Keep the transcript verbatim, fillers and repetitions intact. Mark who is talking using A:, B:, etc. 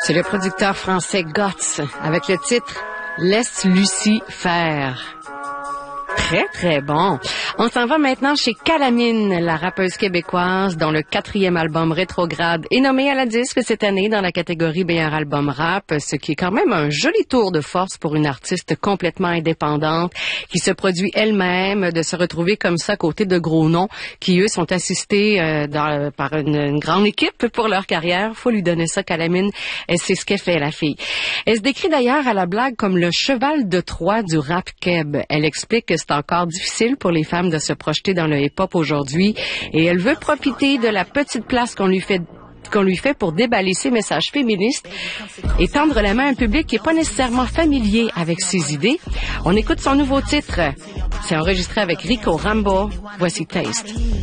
A: C'est le producteur français Guts avec le titre « Laisse Lucie faire ». Très, très bon. On s'en va maintenant chez Calamine, la rappeuse québécoise, dont le quatrième album Rétrograde est nommé à la disque cette année dans la catégorie meilleur album rap, ce qui est quand même un joli tour de force pour une artiste complètement indépendante qui se produit elle-même, de se retrouver comme ça à côté de gros noms qui, eux, sont assistés euh, dans, par une, une grande équipe pour leur carrière. Faut lui donner ça, Calamine. Et c'est ce qu'elle fait, la fille. Elle se décrit d'ailleurs à la blague comme le cheval de Troie du rap keb. Elle explique que c'est encore difficile pour les femmes de se projeter dans le hip-hop aujourd'hui et elle veut profiter de la petite place qu'on lui fait qu'on lui fait pour déballer ses messages féministes et tendre la main à un public qui n'est pas nécessairement familier avec ses idées. On écoute son nouveau titre. C'est enregistré avec Rico Rambo. Voici Taste.